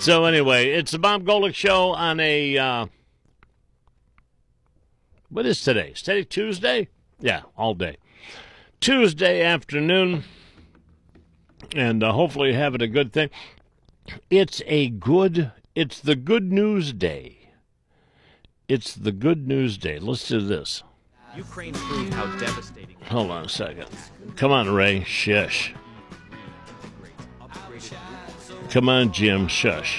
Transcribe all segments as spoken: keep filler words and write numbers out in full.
So anyway, it's the Bob Golick Show on a, uh, what is today? Is today Tuesday? Yeah, all day. Tuesday afternoon, and uh, hopefully you're having a good thing. It's a good, it's the good news day. It's the good news day. Let's do this. Ukraine proved how devastating. Hold on a second. Come on, Ray. Shush. Come on, Jim. Shush.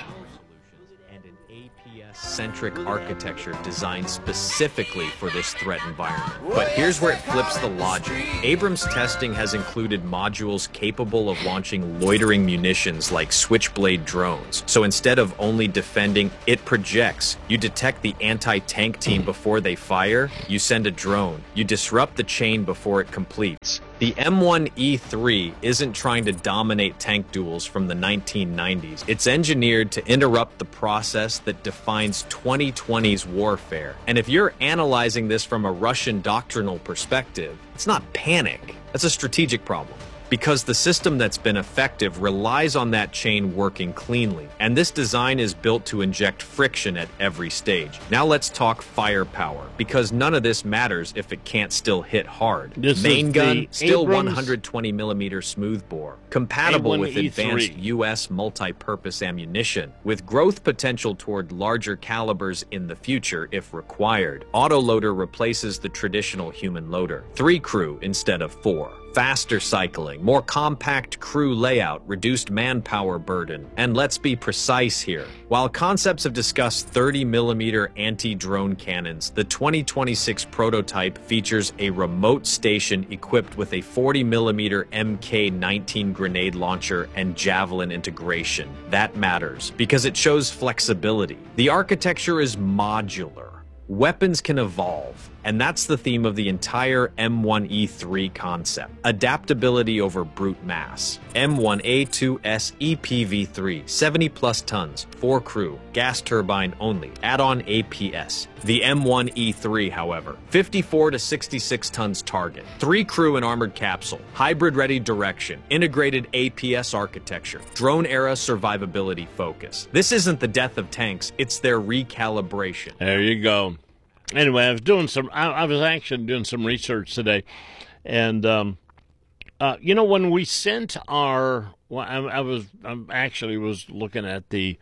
And an A P S-centric architecture designed specifically for this threat environment. But here's where it flips the logic. Abrams testing has included modules capable of launching loitering munitions like Switchblade drones. So instead of only defending, it projects. You detect the anti-tank team before they fire, you send a drone. You disrupt the chain before it completes. The M one E three isn't trying to dominate tank duels from the nineteen nineties. It's engineered to interrupt the process that defines twenty twenty's warfare. And if you're analyzing this from a Russian doctrinal perspective, it's not panic. That's a strategic problem. Because the system that's been effective relies on that chain working cleanly. And this design is built to inject friction at every stage. Now let's talk firepower, because none of this matters if it can't still hit hard. This Main gun, still Abrams one hundred twenty millimeter smoothbore, compatible with advanced U S multi-purpose ammunition, with growth potential toward larger calibers in the future if required. Autoloader replaces the traditional human loader. Three crew instead of four. Faster cycling, more compact crew layout, reduced manpower burden. And let's be precise here. While concepts have discussed thirty millimeter anti-drone cannons, the twenty twenty-six prototype features a remote station equipped with a forty millimeter M K nineteen grenade launcher and Javelin integration. That matters because it shows flexibility. The architecture is modular. Weapons can evolve, and that's the theme of the entire M one E three concept. Adaptability over brute mass. M one A two S E P V three, seventy plus tons, four crew, gas turbine only, add-on A P S. The M one E three, however, fifty-four to sixty-six tons target, three crew and armored capsule, hybrid-ready direction, integrated A P S architecture, drone-era survivability focus. This isn't the death of tanks, it's their recalibration. There you go. Anyway, I was doing some. I, I was actually doing some research today, and um, uh, you know, when we sent our, well, I, I was I actually was looking at the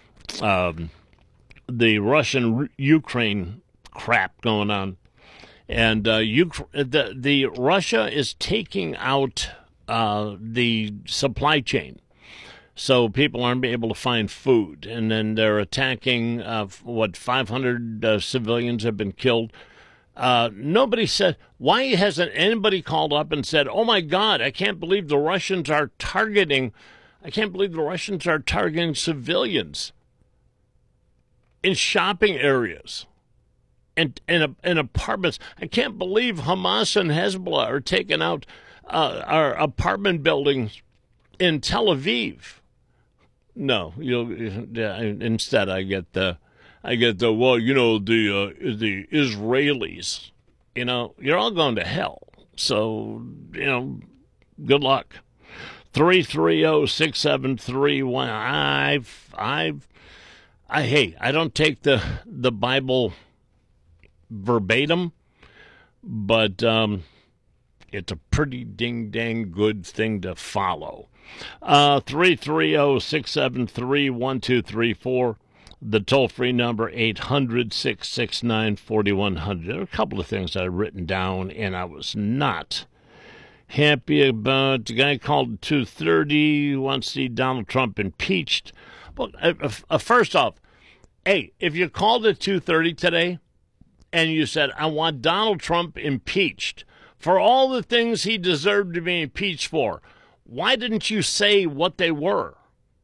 um, the Russian Ukraine crap going on, and uh, Uk- the the Russia is taking out uh, the supply chain. So people aren't able to find food, and then they're attacking, uh, what, five hundred uh, civilians have been killed. Uh, nobody said, why hasn't anybody called up and said, oh, my God, I can't believe the Russians are targeting, I can't believe the Russians are targeting civilians in shopping areas and in, in apartments. I can't believe Hamas and Hezbollah are taking out uh, our apartment buildings in Tel Aviv. No, you'll. Yeah, instead, I get the, I get the. Well, you know, the uh, the Israelis. You know, you're all going to hell. So, you know, good luck. Three three zero six seven three one. I've I've I hey, I don't take the the Bible verbatim, but um, it's a pretty ding dang good thing to follow. Uh, three three zero six seven three one two three four. The toll-free number, eight hundred six six nine four one zero zero. There are a couple of things I've written down, and I was not happy about. The guy called at two thirty, wants to see Donald Trump impeached. Well, uh, uh, first off, hey, if you called at two thirty today and you said, I want Donald Trump impeached for all the things he deserved to be impeached for, why didn't you say what they were?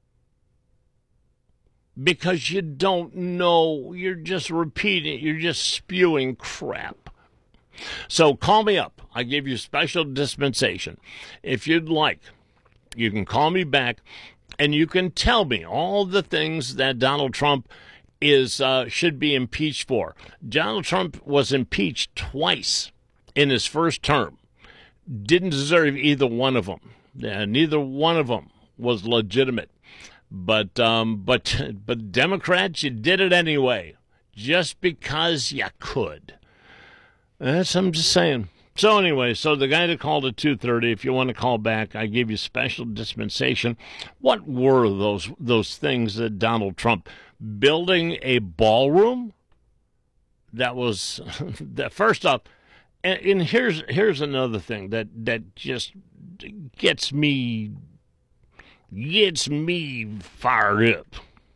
Because you don't know. You're just repeating. You're just spewing crap. So call me up. I give you special dispensation. If you'd like, you can call me back, and you can tell me all the things that Donald Trump is uh, should be impeached for. Donald Trump was impeached twice in his first term. Didn't deserve either one of them. Uh, neither one of them was legitimate. But um, but but Democrats, you did it anyway, just because you could. That's I'm just saying. So anyway, so the guy that called at two thirty, if you want to call back, I give you special dispensation. What were those those things that Donald Trump building a ballroom? That was that first off, and, and here's here's another thing that that just gets me. Gets me fired up.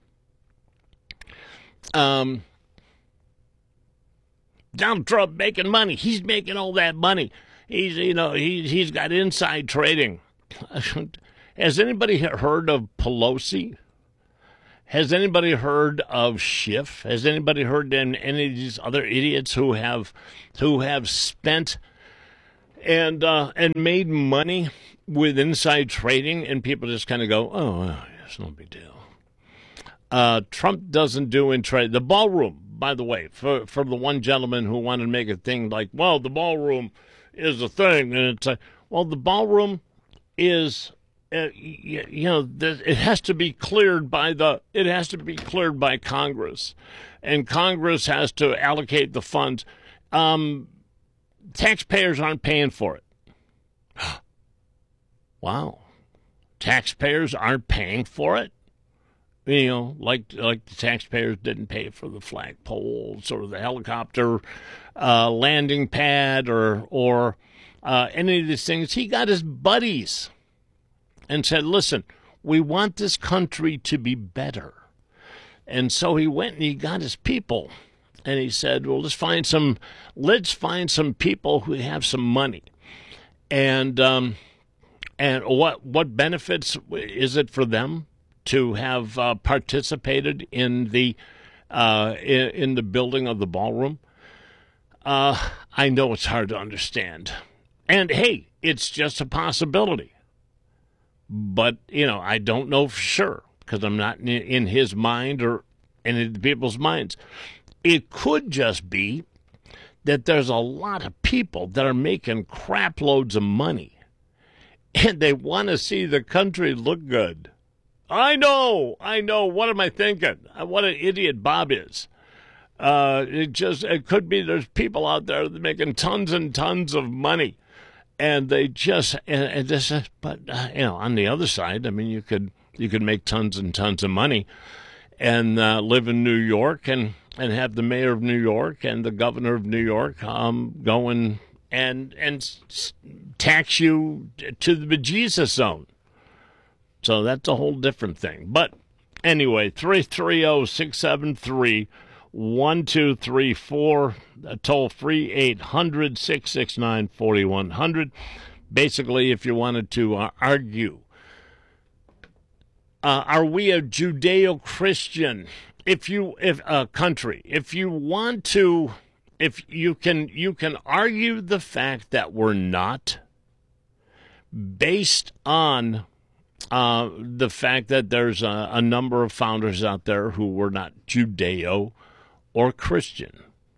Um, Donald Trump making money. He's making all that money. He's, you know, he's he's got inside trading. Has anybody heard of Pelosi? Has anybody heard of Schiff? Has anybody heard of any of these other idiots who have who have spent and uh, and made money with inside trading, and people just kind of go, oh, it's no big deal. Uh, Trump doesn't do in trade. The ballroom, by the way, for, for the one gentleman who wanted to make a thing like, well, the ballroom is a thing. And it's a, well, the ballroom is, uh, you, you know, it has to be cleared by the, it has to be cleared by Congress. And Congress has to allocate the funds. Um, taxpayers aren't paying for it. Wow. Taxpayers aren't paying for it? You know, like like the taxpayers didn't pay for the flagpoles or the helicopter uh, landing pad or, or uh, any of these things. He got his buddies and said, listen, we want this country to be better. And so he went and he got his people. And he said, well, let's find some, let's find some people who have some money. And... um And what what benefits is it for them to have uh, participated in the uh, in, in the building of the ballroom? Uh, I know it's hard to understand, and hey, it's just a possibility. But you know, I don't know for sure because I'm not in, in his mind or any of the people's minds. It could just be that there's a lot of people that are making crap loads of money. And they want to see the country look good. I know, I know. What am I thinking? What an idiot Bob is. Uh, it just it could be there's people out there that are making tons and tons of money, and they just and, and this. But uh, you know, on the other side, I mean, you could you could make tons and tons of money, and uh, live in New York and and have the mayor of New York and the governor of New York um, going. And and tax you to the bejesus zone. So that's a whole different thing. But anyway, three three zero, six seven three, one two three four, toll free eight hundred, six six nine, four one zero zero. Basically, if you wanted to uh, argue, uh, are we a Judeo-Christian if you if a uh, country? If you want to... If you can, you can argue the fact that we're not, based on uh, the fact that there's a, a number of founders out there who were not Judeo or Christian,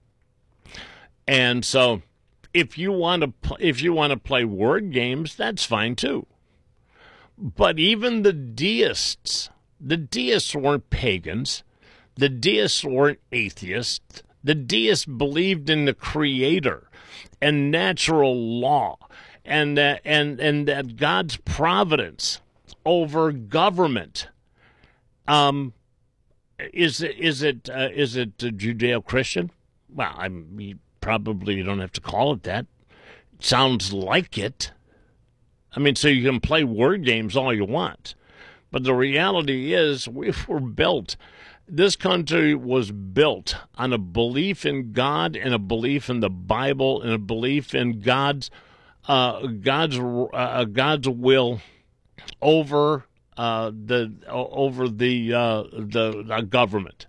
and so if you want to, pl- if you want to play word games, that's fine too. But even the deists, the deists weren't pagans, the deists weren't atheists. The deists believed in the Creator and natural law, and that and and that God's providence over government. Um, is it is it uh, is it Judeo-Christian? Well, I'm you probably don't have to call it that. It sounds like it. I mean, so you can play word games all you want, but the reality is we were built. This country was built on a belief in God and a belief in the Bible and a belief in God's uh, God's uh, God's will over uh, the over the uh, the, the government.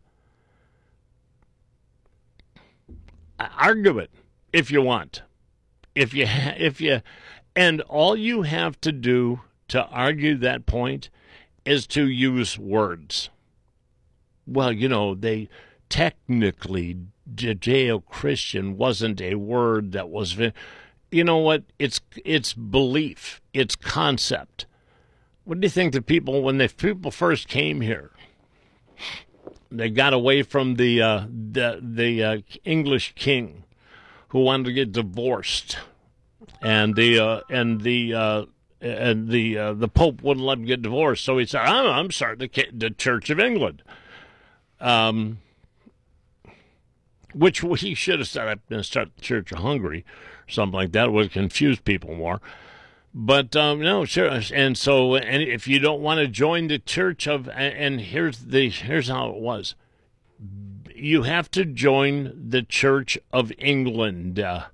Argue it if you want, if you ha- if you, and all you have to do to argue that point is to use words. Well, you know, they technically, Judeo-Christian wasn't a word that was, you know what, it's it's belief, it's concept. What do you think the people, when the people first came here, they got away from the uh, the the uh, English king who wanted to get divorced, and the uh, and the uh, and the uh, the Pope wouldn't let him get divorced, so he said, "I'm, I'm starting the, the Church of England," um, which he should have set up and start the Church of Hungary, or something like that. It would confuse people more. But um, no, sure, and so, and if you don't want to join the Church of, and, and here's the here's how it was, you have to join the Church of England, uh,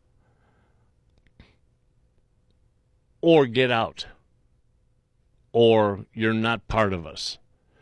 or get out, or you're not part of us.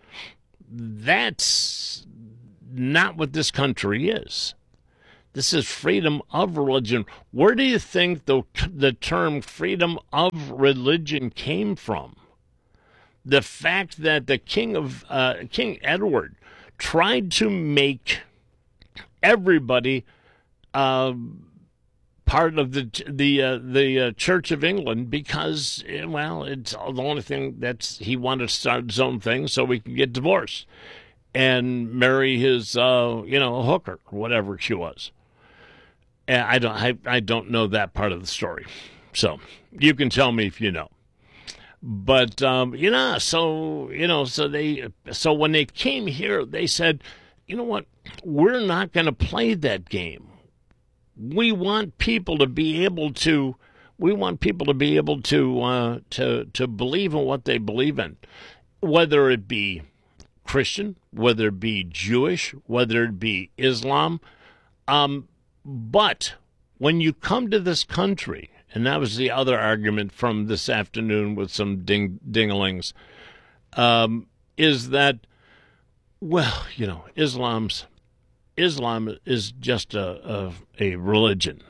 That's not what this country is. This is freedom of religion. Where do you think the the term freedom of religion came from? The fact that the king of uh, King Edward tried to make everybody uh, part of the the uh, the uh, Church of England because, well, it's the only thing that's he wanted to start his own thing so we could get divorced and marry his uh, you know hooker or whatever she was. I don't I, I don't know that part of the story, so you can tell me if you know. But um, you know, so you know, so they so when they came here, they said, you know what, we're not going to play that game. We want people to be able to. We want people to be able to uh, to to believe in what they believe in, whether it be Christian, whether it be Jewish, whether it be Islam. Um, But when you come to this country, and that was the other argument from this afternoon with some ding dinglings, um, is that, well, you know, Islam's Islam is just a, a a religion.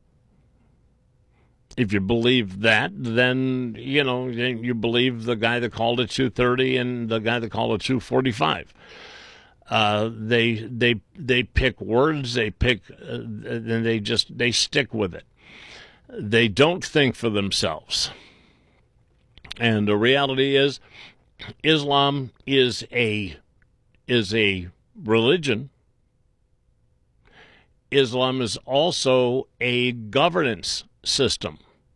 If you believe that, then you know you believe the guy that called it two thirty and the guy that called it two forty-five. Uh, they they they pick words, they pick, uh, and they just they stick with it. They don't think for themselves. And the reality is, Islam is a is a religion. Islam is also a governance system.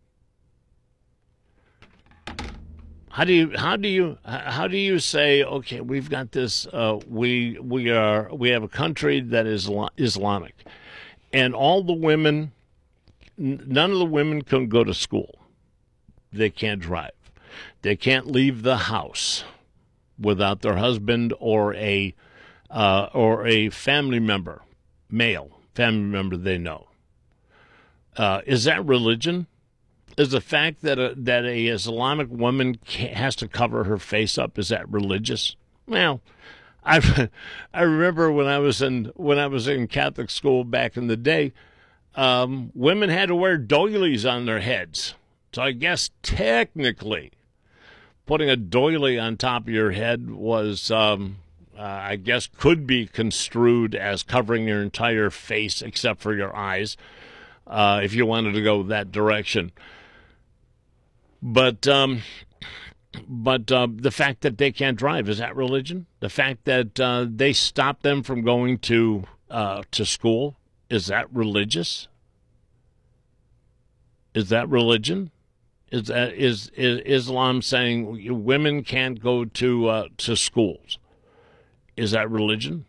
How do you how do you how do you say, okay, we've got this uh, we we are we have a country that is Islamic, and all the women, none of the women can go to school. They can't drive. They can't leave the house without their husband or a uh, or a family member, male family member they know. Uh, is that religion? Is the fact that a, that a Islamic woman has to cover her face up, is that religious? Well, I I remember when I was in when I was in Catholic school back in the day, um, women had to wear doilies on their heads. So I guess technically, putting a doily on top of your head was, um, uh, I guess, could be construed as covering your entire face except for your eyes, uh, if you wanted to go that direction. But um, but uh, the fact that they can't drive, is that religion? The fact that uh, they stop them from going to uh, to school, is that religious? Is that religion? Is that is, is Islam saying women can't go to uh, to schools? Is that religion?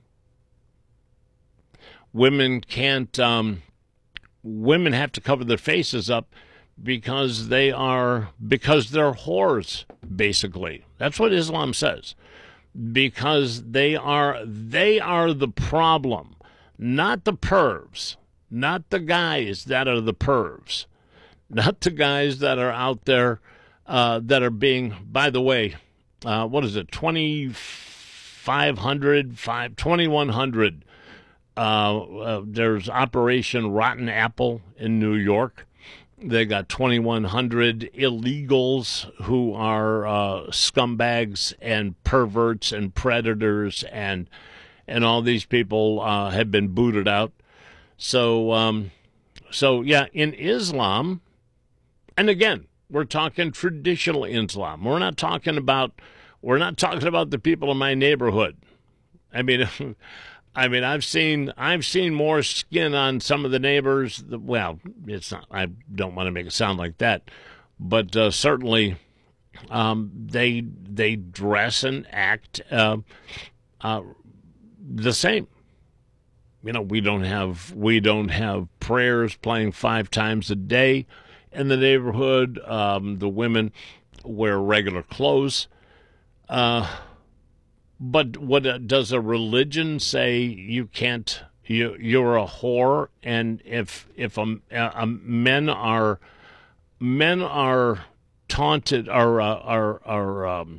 Women can't. Um, women have to cover their faces up because they are because they're whores, basically. That's what Islam says. Because they are they are the problem, not the pervs, not the guys that are the pervs, not the guys that are out there uh, that are being. By the way, uh, what is it? twenty-five hundred, twenty-one hundred. Uh, uh, there's Operation Rotten Apple in New York. They got twenty-one hundred illegals who are uh, scumbags and perverts and predators, and and all these people uh, have been booted out. So, um, so yeah, in Islam, and again, We're talking traditional Islam. We're not talking about we're not talking about the people in my neighborhood. I mean, I mean, I've seen I've seen more skin on some of the neighbors. Well, it's not. I don't want to make it sound like that, but uh, certainly um, they they dress and act uh, uh, the same. You know, we don't have we don't have prayers playing five times a day in the neighborhood. Um, the women wear regular clothes. Uh, but what uh, does a religion say? You can't. You you're a whore, and if if a, a men are men are taunted, are uh, are are um,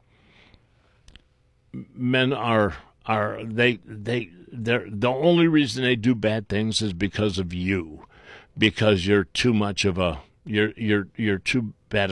men are are they they they're the only reason they do bad things is because of you, because you're too much of a you're you're you're too bad